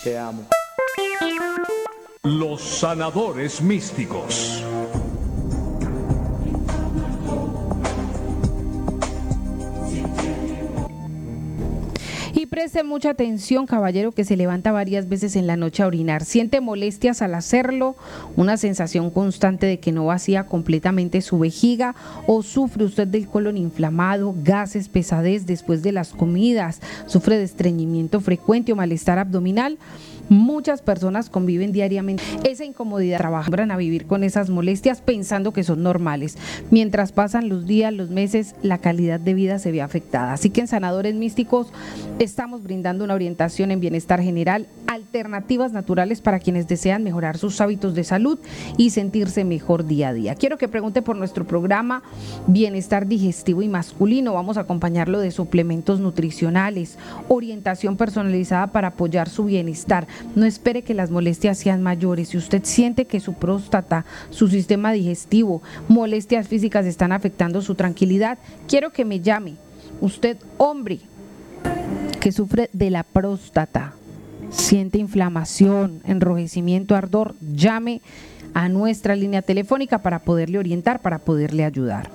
Te amo. Los sanadores místicos. Y preste mucha atención, caballero, que se levanta varias veces en la noche a orinar. Siente molestias al hacerlo, una sensación constante de que no vacía completamente su vejiga, o sufre usted del colon inflamado, gases, pesadez después de las comidas, sufre de estreñimiento frecuente o malestar abdominal. Muchas personas conviven diariamente esa incomodidad, trabajan a vivir con esas molestias pensando que son normales. Mientras pasan los días, los meses, la calidad de vida se ve afectada. Así que en Sanadores Místicos estamos brindando una orientación en bienestar general, alternativas naturales para quienes desean mejorar sus hábitos de salud y sentirse mejor día a día. Quiero que pregunte por nuestro programa Bienestar Digestivo y Masculino. Vamos a acompañarlo de suplementos nutricionales, orientación personalizada para apoyar su bienestar. No espere que las molestias sean mayores. Si usted siente que su próstata, su sistema digestivo, molestias físicas están afectando su tranquilidad, quiero que me llame. Usted, hombre, que sufre de la próstata, siente inflamación, enrojecimiento, ardor, llame a nuestra línea telefónica para poderle orientar, para poderle ayudar.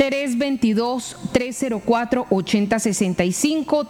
322-304-8065,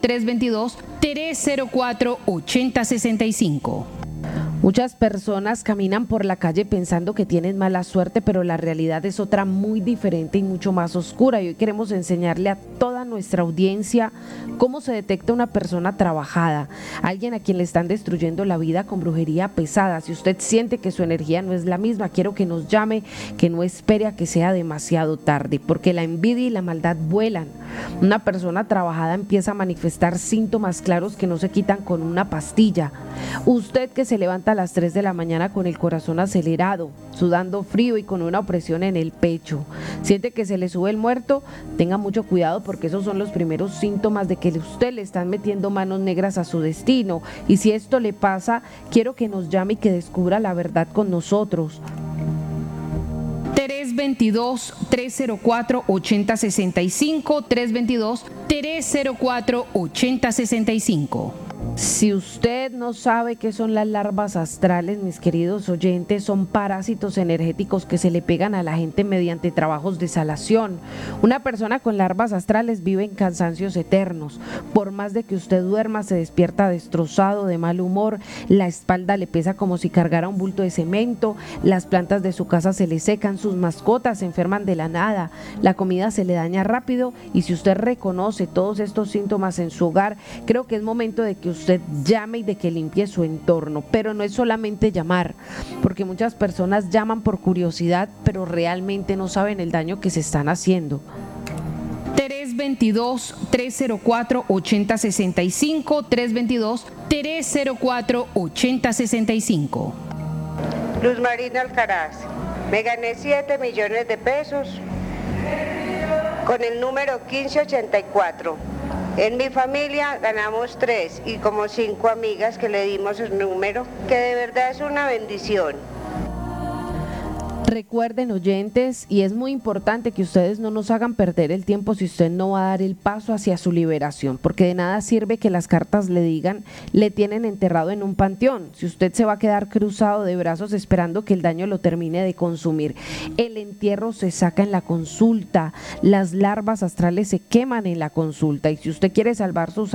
322-304-8065. Muchas personas caminan por la calle pensando que tienen mala suerte, pero la realidad es otra muy diferente y mucho más oscura. Y hoy queremos enseñarle a toda nuestra audiencia cómo se detecta una persona trabajada, alguien a quien le están destruyendo la vida con brujería pesada. Si usted siente que su energía no es la misma, quiero que nos llame, que no espere a que sea demasiado tarde, porque la envidia y la maldad vuelan. Una persona trabajada empieza a manifestar síntomas claros que no se quitan con una pastilla. Usted que se levanta a las 3 de la mañana con el corazón acelerado, sudando frío y con una opresión en el pecho, siente que se le sube el muerto, tenga mucho cuidado porque esos son los primeros síntomas de que usted le están metiendo manos negras a su destino. Y si esto le pasa, quiero que nos llame y que descubra la verdad con nosotros. 322-304-8065, 322-304-8065. Si usted no sabe qué son las larvas astrales, mis queridos oyentes, son parásitos energéticos que se le pegan a la gente mediante trabajos de salación. Una persona con larvas astrales vive en cansancios eternos. Por más de que usted duerma, se despierta destrozado, de mal humor, la espalda le pesa como si cargara un bulto de cemento, las plantas de su casa se le secan, sus mascotas se enferman de la nada, la comida se le daña rápido. Y si usted reconoce todos estos síntomas en su hogar, creo que es momento de que usted llame y de que limpie su entorno. Pero no es solamente llamar, porque muchas personas llaman por curiosidad, pero realmente no saben el daño que se están haciendo. 322-304-8065, 322-304-8065. Luz Marina Alcaraz, me gané 7 millones de pesos con el número 1584. En mi familia ganamos 3 y como 5 amigas que le dimos el número, que de verdad es una bendición. Recuerden, oyentes, y es muy importante que ustedes no nos hagan perder el tiempo si usted no va a dar el paso hacia su liberación, porque de nada sirve que las cartas le digan, le tienen enterrado en un panteón, si usted se va a quedar cruzado de brazos esperando que el daño lo termine de consumir. El entierro se saca en la consulta, las larvas astrales se queman en la consulta, y si usted quiere salvar su